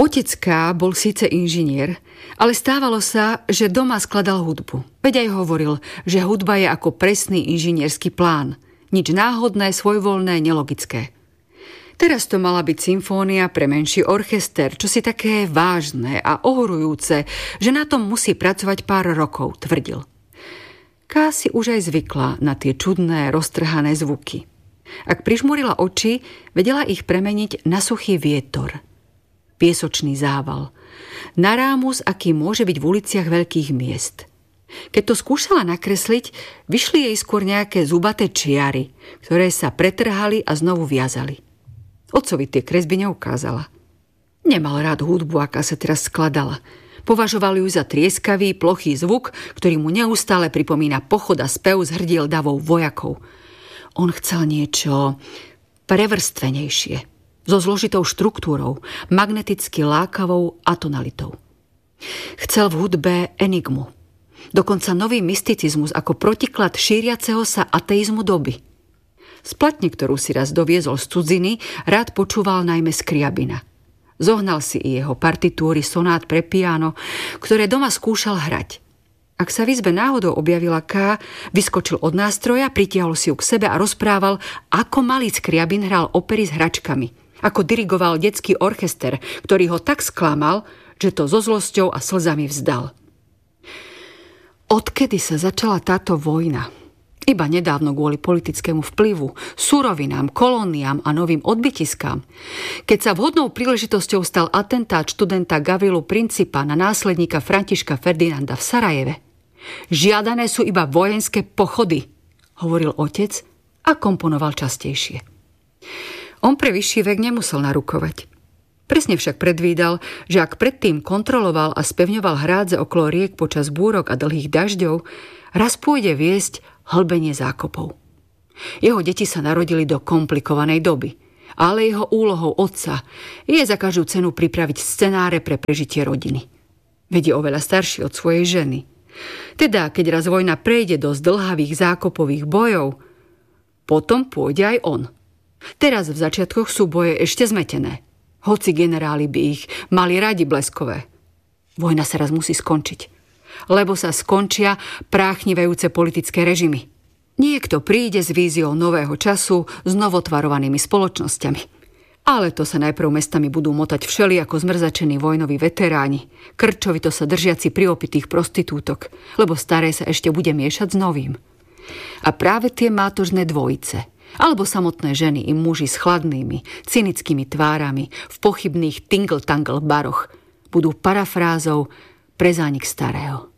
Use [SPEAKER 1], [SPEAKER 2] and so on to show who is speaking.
[SPEAKER 1] Otecká bol síce inžinier, ale stávalo sa, že doma skladal hudbu. Veď aj hovoril, že hudba je ako presný inžinierský plán. Nič náhodné, svojvoľné, nelogické. Teraz to mala byť symfónia pre menší orchester, čo si také vážne a ohorujúce, že na tom musí pracovať pár rokov, tvrdil. Ká si už aj zvykla na tie čudné, roztrhané zvuky. Ak prižmurila oči, vedela ich premeniť na suchý vietor. Piesočný zával. Na rámus, aký môže byť v uliciach veľkých miest. Keď to skúšala nakresliť, vyšli jej skôr nejaké zubaté čiary, ktoré sa pretrhali a znovu viazali. Otcovi tie kresby neukázala. Nemal rád hudbu, aká sa teraz skladala. Považoval ju za trieskavý, plochý zvuk, ktorý mu neustále pripomína pochod a spev z hrdiel davov vojakov. On chcel niečo prevrstvenejšie, so zložitou štruktúrou, magneticky lákavou atonalitou. Chcel v hudbe enigmu, dokonca nový mysticizmus ako protiklad šíriaceho sa ateizmu doby. Z platne, ktorú si raz doviezol z cudziny, rád počúval najmä Skriabina. Zohnal si i jeho partitúry sonát pre piano, ktoré doma skúšal hrať. Ak sa v izbe náhodou objavila K, vyskočil od nástroja, pritiahol si ju k sebe a rozprával, ako malý Skriabin hral opery s hračkami. Ako dirigoval detský orchester, ktorý ho tak sklamal, že to so zlosťou a slzami vzdal. Odkedy sa začala táto vojna? Iba nedávno kvôli politickému vplyvu, surovinám, kolóniám a novým odbytiskám. Keď sa vhodnou príležitosťou stal atentát študenta Gavrilu Principa na následníka Františka Ferdinanda v Sarajeve. Žiadané sú iba vojenské pochody, hovoril otec a komponoval častejšie. On pre vyšší vek nemusel narukovať. Presne však predvídal, že ak predtým kontroloval a spevňoval hrádze okolo riek počas búrok a dlhých dažďov, raz pôjde viesť hlbenie zákopov. Jeho deti sa narodili do komplikovanej doby, ale jeho úlohou otca je za každú cenu pripraviť scenáre pre prežitie rodiny. Veď je oveľa starší od svojej ženy. Teda, keď raz vojna prejde do zdĺhavých zákopových bojov, potom pôjde aj on. Teraz v začiatkoch sú boje ešte zmetené, hoci generáli by ich mali radi bleskové. Vojna sa raz musí skončiť, lebo sa skončia práchnivejúce politické režimy. Niekto príde s víziou nového času s novotvarovanými spoločnosťami. Ale to sa najprv mestami budú motať všelijako zmrzačení vojnoví veteráni, krčovito sa držiaci pri opitých prostitútok, lebo staré sa ešte bude miešať s novým. A práve tie mátožné dvojice, alebo samotné ženy i muži s chladnými, cynickými tvárami v pochybných tingle-tangle baroch budú parafrázou pre zánik starého.